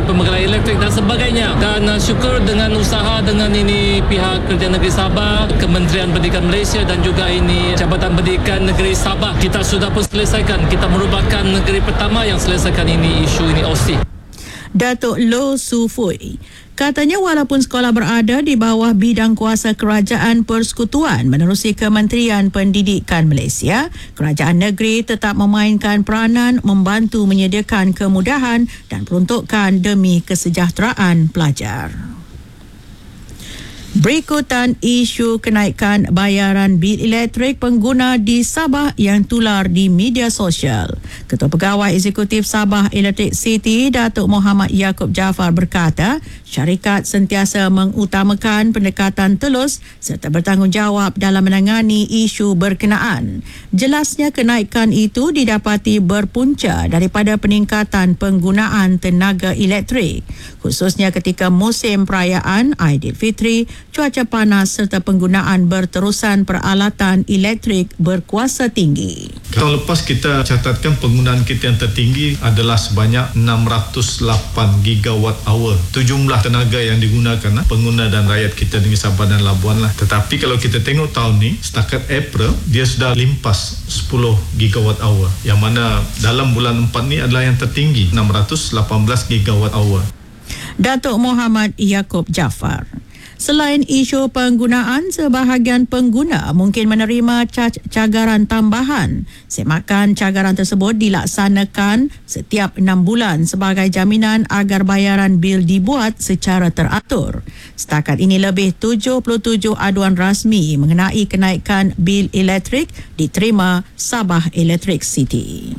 pembekalan elektrik dan sebagainya. Dan syukur dengan usaha dengan ini pihak Kerajaan Negeri Sabah, Kementerian Pendidikan Malaysia dan juga ini Jabatan Pendidikan Negeri Sabah, kita sudah pun selesaikan. Kita merupakan negeri pertama yang selesaikan ini isu ini OSI. Datuk Loh Su Fui katanya walaupun sekolah berada di bawah bidang kuasa Kerajaan Persekutuan menerusi Kementerian Pendidikan Malaysia, kerajaan negeri tetap memainkan peranan membantu menyediakan kemudahan dan peruntukan demi kesejahteraan pelajar. Berikutan isu kenaikan bayaran bil elektrik pengguna di Sabah yang tular di media sosial. Ketua Pegawai Eksekutif Sabah Electric City, Datuk Mohammad Yaakob Jaafar berkata, syarikat sentiasa mengutamakan pendekatan telus serta bertanggungjawab dalam menangani isu berkenaan. Jelasnya kenaikan itu didapati berpunca daripada peningkatan penggunaan tenaga elektrik, khususnya ketika musim perayaan Aidilfitri, cuaca panas serta penggunaan berterusan peralatan elektrik berkuasa tinggi. Tahun lepas kita catatkan penggunaan kita yang tertinggi adalah sebanyak 608 gigawatt hour. Itu jumlah tenaga yang digunakan pengguna dan rakyat kita di Sabah dan Labuan lah. Tetapi kalau kita tengok tahun ni, setakat April, dia sudah limpas 10 gigawatt hour. Yang mana dalam bulan 4 ni adalah yang tertinggi, 618 gigawatt hour. Datuk Mohammad Yaakob Jaafar. Selain isu penggunaan, sebahagian pengguna mungkin menerima cagaran tambahan. Semakan cagaran tersebut dilaksanakan setiap 6 bulan sebagai jaminan agar bayaran bil dibuat secara teratur. Setakat ini lebih 77 aduan rasmi mengenai kenaikan bil elektrik diterima Sabah Electric City.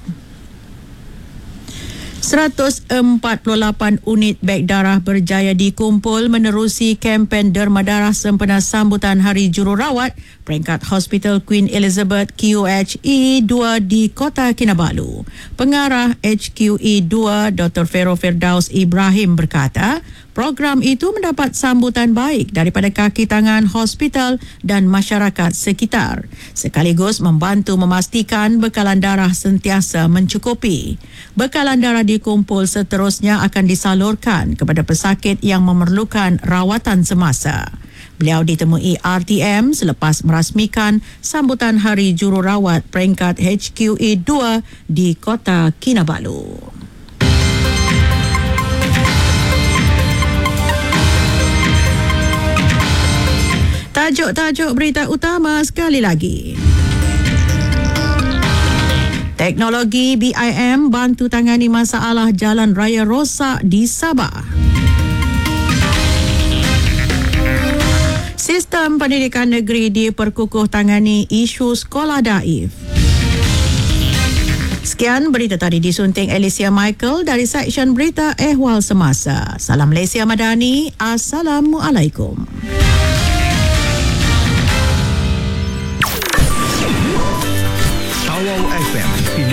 148 unit beg darah berjaya dikumpul menerusi kempen derma darah sempena sambutan Hari Jururawat peringkat Hospital Queen Elizabeth QHE 2 di Kota Kinabalu. Pengarah HQE 2 Dr. Fero Firdaus Ibrahim berkata, program itu mendapat sambutan baik daripada kaki tangan hospital dan masyarakat sekitar, sekaligus membantu memastikan bekalan darah sentiasa mencukupi. Bekalan darah dikumpul seterusnya akan disalurkan kepada pesakit yang memerlukan rawatan semasa. Beliau ditemui RTM selepas merasmikan sambutan Hari Jururawat peringkat HQE 2 di Kota Kinabalu. Tajuk-tajuk berita utama sekali lagi. Teknologi BIM bantu tangani masalah jalan raya rosak di Sabah. Sistem pendidikan negeri diperkukuh tangani isu sekolah daif. Sekian berita tadi disunting Alicia Michael dari Seksyen Berita Ehwal Semasa. Salam Malaysia Madani. Assalamualaikum. Tawau FM